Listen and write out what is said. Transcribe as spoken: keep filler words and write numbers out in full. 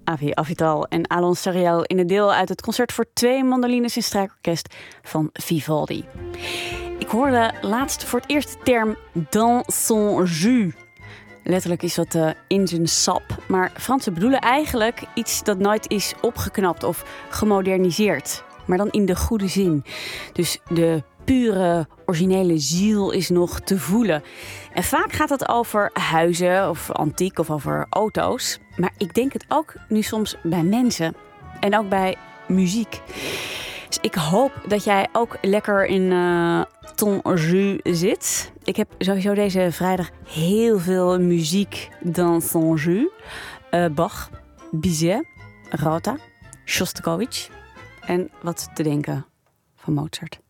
Avi Avital en Alon Sariel in het deel uit het concert voor twee mandolines en strijkorkest van Vivaldi. Ik hoorde laatst voor het eerst de term dans son jus. Letterlijk is dat uh, in zijn sap. Maar Fransen bedoelen eigenlijk iets dat nooit is opgeknapt of gemoderniseerd. Maar dan in de goede zin. Dus de pure, originele ziel is nog te voelen. En vaak gaat het over huizen of antiek of over auto's. Maar ik denk het ook nu soms bij mensen. En ook bij muziek. Dus ik hoop dat jij ook lekker in uh, ton jus zit. Ik heb sowieso deze vrijdag heel veel muziek dans son jus. Uh, Bach, Bizet, Rota, Shostakovich. En wat te denken van Mozart.